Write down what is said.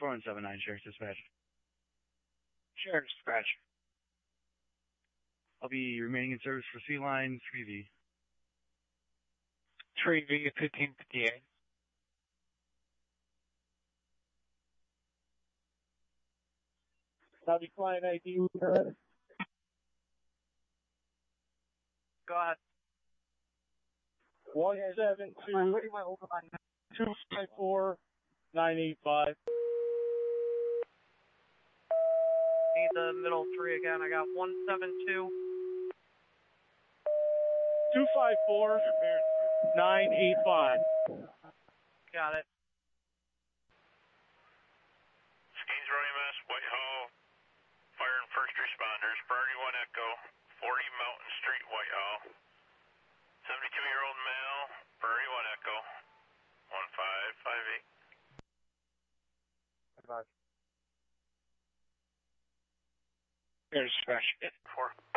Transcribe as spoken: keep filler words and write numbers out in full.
four one seven nine, Sheriff Dispatch. Sheriff Dispatch. I'll be remaining in service for C line three V. three V fifteen fifty-eight. Copy client I D. Go ahead. One seven two two five four nine eight five. Need the middle three again. I got one seven two. two five four nine eight five. Got it. Gainesboro E M S, Whitehall, fire and first responders, priority one Echo, forty Mountain Street, Whitehall. seventy-two-year-old male, priority one Echo, one five five eight. Sheriff Dispatch. Four.